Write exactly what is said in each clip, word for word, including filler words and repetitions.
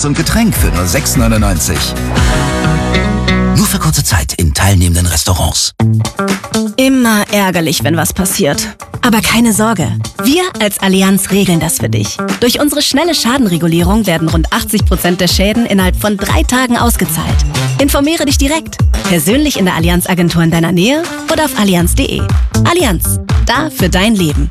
Pommes und Getränk für nur sechs neunundneunzig. Nur für kurze Zeit in teilnehmenden Restaurants. Immer ärgerlich, wenn was passiert. Aber keine Sorge, wir als Allianz regeln das für dich. Durch unsere schnelle Schadenregulierung werden rund achtzig Prozent der Schäden innerhalb von drei Tagen ausgezahlt. Informiere dich direkt, persönlich in der Allianz-Agentur in deiner Nähe oder auf allianz punkt de. Allianz, da für dein Leben.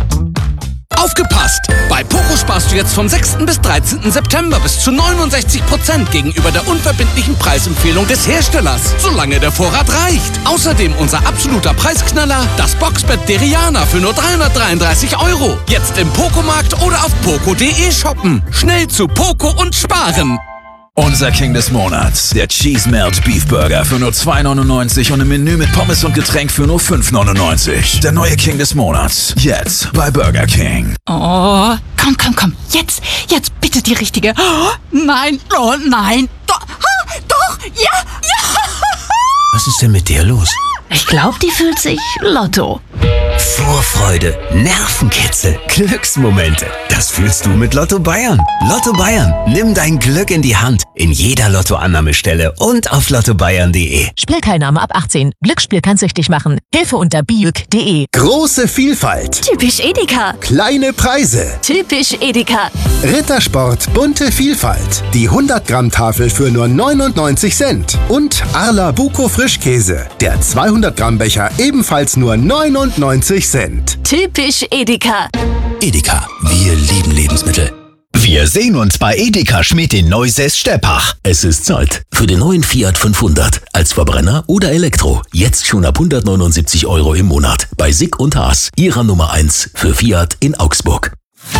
Aufgepasst! Bei Poco sparst du jetzt vom sechsten bis dreizehnten September bis zu neunundsechzig Prozent gegenüber der unverbindlichen Preisempfehlung des Herstellers, solange der Vorrat reicht. Außerdem unser absoluter Preisknaller, das Boxbett Deriana für nur dreihundertdreiunddreißig Euro. Jetzt im Poco-Markt oder auf poco punkt de shoppen. Schnell zu Poco und sparen! Unser King des Monats, der Cheese Melt Beef Burger für nur zwei neunundneunzig und im Menü mit Pommes und Getränk für nur fünf neunundneunzig. Der neue King des Monats, jetzt bei Burger King. Oh, komm, komm, komm, jetzt, jetzt bitte die richtige. Oh, nein, oh nein, doch, oh, doch, ja, ja. Was ist denn mit dir los? Ich glaube, die fühlt sich Lotto. Vorfreude, Nervenkitzel, Glücksmomente. Das fühlst du mit Lotto Bayern. Lotto Bayern, nimm dein Glück in die Hand. In jeder Lottoannahmestelle und auf lotto bayern punkt de. Spielteilnahme ab achtzehn. Glücksspiel kann süchtig machen. Hilfe unter biuk punkt de. Große Vielfalt. Typisch Edeka. Kleine Preise. Typisch Edeka. Rittersport bunte Vielfalt. Die hundert Gramm Tafel für nur neunundneunzig Cent. Und Arla Buko Frischkäse. Der zweihundert Gramm Becher ebenfalls nur neunundneunzig Cent. Typisch Edeka. Edeka, wir lieben Lebensmittel. Wir sehen uns bei Edeka Schmidt in Neusäß-Steppach. Es ist Zeit für den neuen Fiat fünfhundert. Als Verbrenner oder Elektro. Jetzt schon ab hundertneunundsiebzig Euro im Monat. Bei Sick und Haas, ihrer Nummer eins für Fiat in Augsburg.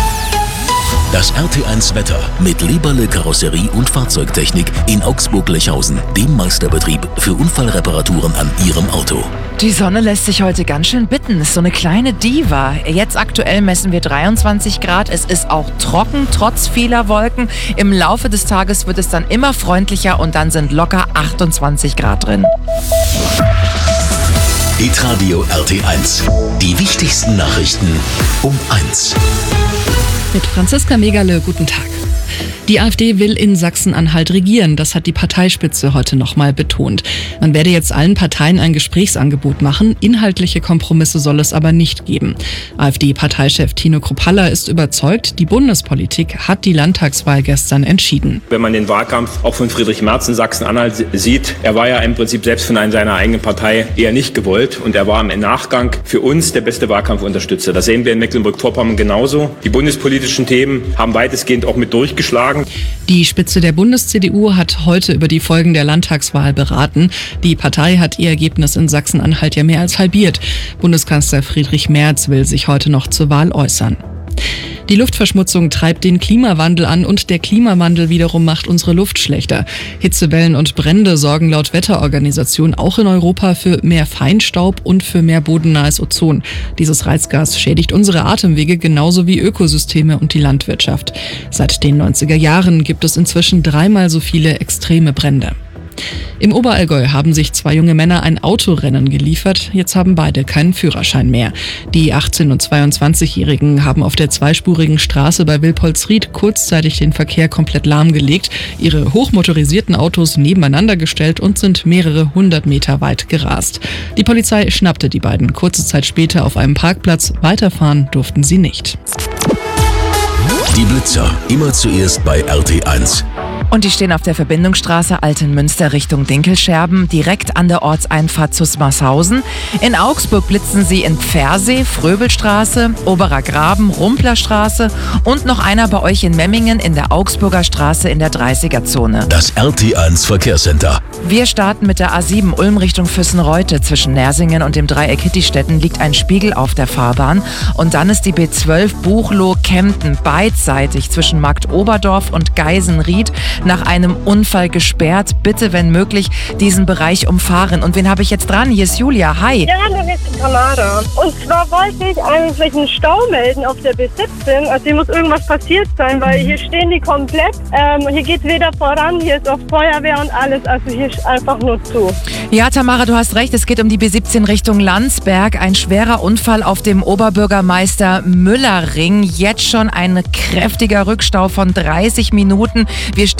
Das R T eins Wetter mit Leberle Karosserie und Fahrzeugtechnik in Augsburg-Lechhausen, dem Meisterbetrieb für Unfallreparaturen an Ihrem Auto. Die Sonne lässt sich heute ganz schön bitten. Ist so eine kleine Diva. Jetzt aktuell messen wir dreiundzwanzig Grad. Es ist auch trocken, trotz vieler Wolken. Im Laufe des Tages wird es dann immer freundlicher und dann sind locker achtundzwanzig Grad drin. Hitradio R T eins. Die wichtigsten Nachrichten um eins. Mit Franziska Megale, guten Tag. Die AfD will in Sachsen-Anhalt regieren, das hat die Parteispitze heute nochmal betont. Man werde jetzt allen Parteien ein Gesprächsangebot machen, inhaltliche Kompromisse soll es aber nicht geben. AfD-Parteichef Tino Kruppalla ist überzeugt, die Bundespolitik hat die Landtagswahl gestern entschieden. Wenn man den Wahlkampf auch von Friedrich Merz in Sachsen-Anhalt sieht, er war ja im Prinzip selbst von seiner eigenen Partei eher nicht gewollt und er war im Nachgang für uns der beste Wahlkampfunterstützer. Das sehen wir in Mecklenburg-Vorpommern genauso. Die bundespolitischen Themen haben weitestgehend auch mit durchgeschlagen. Die Spitze der Bundes-C D U hat heute über die Folgen der Landtagswahl beraten. Die Partei hat ihr Ergebnis in Sachsen-Anhalt ja mehr als halbiert. Bundeskanzler Friedrich Merz will sich heute noch zur Wahl äußern. Die Luftverschmutzung treibt den Klimawandel an und der Klimawandel wiederum macht unsere Luft schlechter. Hitzewellen und Brände sorgen laut Wetterorganisation auch in Europa für mehr Feinstaub und für mehr bodennahes Ozon. Dieses Reizgas schädigt unsere Atemwege genauso wie Ökosysteme und die Landwirtschaft. Seit den neunziger Jahren gibt es inzwischen dreimal so viele extreme Brände. Im Oberallgäu haben sich zwei junge Männer ein Autorennen geliefert. Jetzt haben beide keinen Führerschein mehr. Die achtzehn- und zweiundzwanzigjährigen haben auf der zweispurigen Straße bei Wilpolsried kurzzeitig den Verkehr komplett lahmgelegt, ihre hochmotorisierten Autos nebeneinander gestellt und sind mehrere hundert Meter weit gerast. Die Polizei schnappte die beiden kurze Zeit später auf einem Parkplatz. Weiterfahren durften sie nicht. Die Blitzer, immer zuerst bei R T eins. Und die stehen auf der Verbindungsstraße Altenmünster Richtung Dinkelscherben, direkt an der Ortseinfahrt zu Smarshausen. In Augsburg blitzen sie in Pfersee, Fröbelstraße, Oberer Graben, Rumplerstraße und noch einer bei euch in Memmingen in der Augsburger Straße in der dreißiger-Zone. Das R T eins Verkehrscenter. Wir starten mit der A sieben Ulm Richtung Füssenreute. Zwischen Nersingen und dem Dreieck Hittistetten liegt ein Spiegel auf der Fahrbahn. Und dann ist die B zwölf Buchloe-Kempten beidseitig zwischen Marktoberdorf und Geisenried nach einem Unfall gesperrt. Bitte, wenn möglich, diesen Bereich umfahren. Und wen habe ich jetzt dran? Hier ist Julia. Hi. Ja, hallo, hier ist Tamara. Und zwar wollte ich eigentlich einen Stau melden auf der B siebzehn. Also hier muss irgendwas passiert sein, weil hier stehen die komplett. Ähm, hier geht weder voran, hier ist auch Feuerwehr und alles. Also hier ist einfach nur zu. Ja, Tamara, du hast recht. Es geht um die B siebzehn Richtung Landsberg. Ein schwerer Unfall auf dem Oberbürgermeister Müller-Ring. Jetzt schon ein kräftiger Rückstau von dreißig Minuten. Wir